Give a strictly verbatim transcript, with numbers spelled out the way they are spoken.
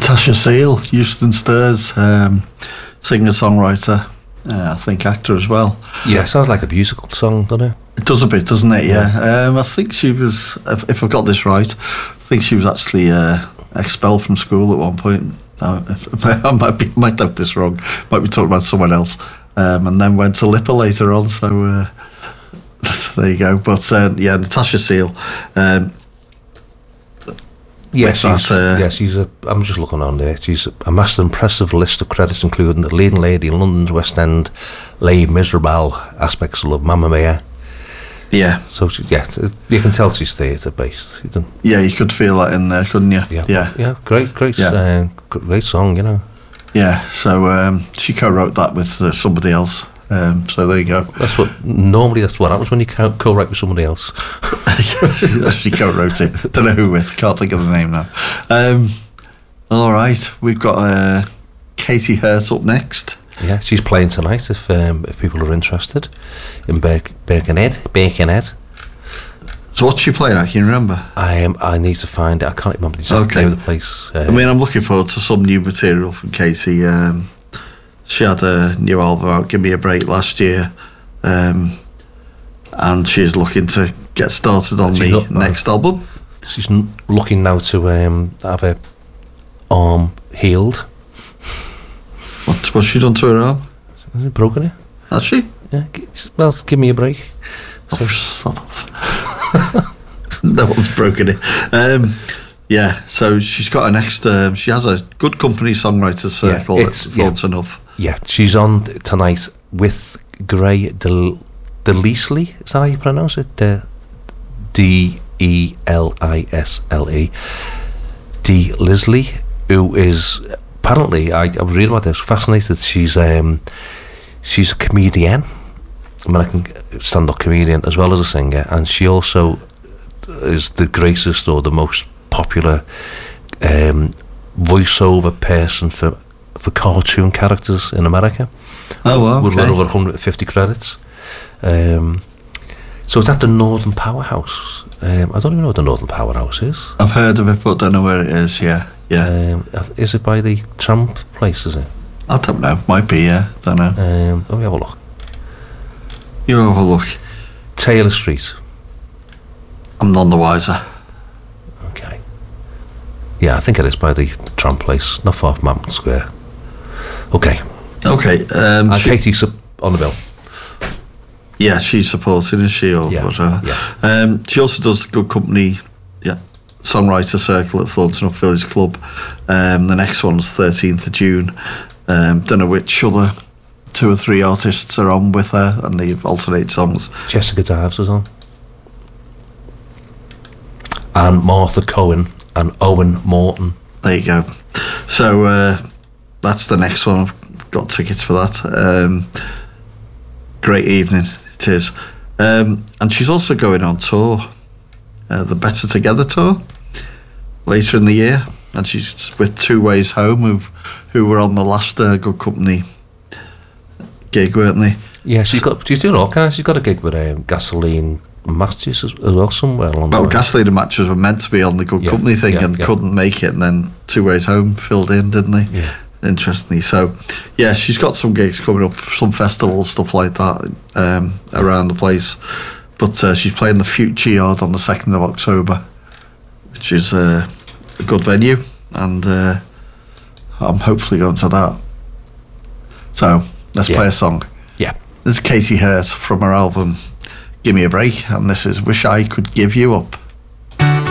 Natasha Seal, Euston Stairs, um, singer-songwriter, uh, I think actor as well. Yeah, sounds like a musical song, doesn't it? It does a bit, doesn't it? Yeah. yeah. Um, I think she was, if, if I've got this right, I think she was actually uh, expelled from school at one point. Uh, if, I might, be, might have this wrong. Might be talking about someone else. Um, and then went to Lipper later on. So uh, there you go. But uh, yeah, Natasha Seal. Um, Yeah, she's, that, uh, yeah, she's a. I'm just looking on there. She's amassed an impressive list of credits, including the leading lady in London's West End, Les Miserables aspects of Mamma Mia. Yeah. So she, yeah, you can tell she's theatre based. You yeah, you could feel that in there, couldn't you? Yeah, yeah, yeah. Great, great, yeah. Uh, great song, you know. Yeah. So um, she co-wrote that with uh, somebody else. Um, so there you go. That's what normally that's what happens when you co-write with somebody else. She co-wrote it. Don't know who with. Can't think of the name now. Um, all right, we've got uh, Katie Hurt up next. Yeah, she's playing tonight. If um, if people are interested in Birk- Birkenhead, Birkenhead. So what's she playing at? Can you remember? I am. I need to find it. I can't remember the exact okay. name of the place. Uh, I mean, I'm looking forward to some new material from Katie. Um, she had a new album out, Give Me a Break, last year, um, and she's looking to get started on the got, next uh, album. She's n- looking now to um, have her arm healed. What, what's she done to her arm? Has it broken it? Has she? Yeah. Well, give me a break. So. Oh, sod off. No one's broken it. Um, yeah, so she's got an extra. Um, she has a good company songwriter circle. Yeah, it's thoughts yeah, enough. Yeah, she's on tonight with Gray Del Delisle. Is that how you pronounce it? De, D E L I S L E. Delisle, who is apparently, I, I was reading about this, fascinated. She's um, she's a comedian, American stand-up comedian, as well as a singer, and she also is the greatest or the most popular um, voiceover person for for cartoon characters in America. Oh wow! With okay. over one hundred fifty credits. Um, so it's at the Northern Powerhouse. Um, I don't even know what the Northern Powerhouse is. I've heard of it, but don't know where it is. Yeah, yeah. Um, is it by the tram place? Is it? I don't know. Might be. Yeah, don't know. Um, let me have a look. You have a look. Taylor Street. I'm none the wiser. Okay. Yeah, I think it is by the, the tram place, not far from Mountain Square. Okay. Okay. Um, and Katie's on the bill. Yeah, she's supporting, is she? Or yeah. whatever. Yeah. Um, she also does Good Company, yeah, songwriter circle at Thornton Up Village Club. Um, the next one's thirteenth of June. Um, don't know which other two or three artists are on with her, and they alternate songs. Jessica Dives is on. And Martha Cohen and Owen Morton. There you go. So uh, that's the next one. I've got tickets for that. Um, great evening it is. Um, and she's also going on tour, uh, the Better Together tour, later in the year. And she's with Two Ways Home, who who were on the last uh, Good Company gig, weren't they? Yeah, she's got. She's doing all kinds. She's got a gig with um, Gasoline Matches as, as well somewhere along well, the way. Gasoline and Matches were meant to be on the Good yeah, Company thing yeah, and yeah. couldn't make it, and then Two Ways Home filled in, didn't they? Yeah. Interestingly, so yeah, she's got some gigs coming up, some festivals, stuff like that um, around the place. But uh, she's playing the Future Yard on the second of October, which is uh, a good venue, and uh, I'm hopefully going to that. So let's yeah. play a song. Yeah, this is Katie Hurt from her album Give Me a Break, and this is Wish I Could Give You Up.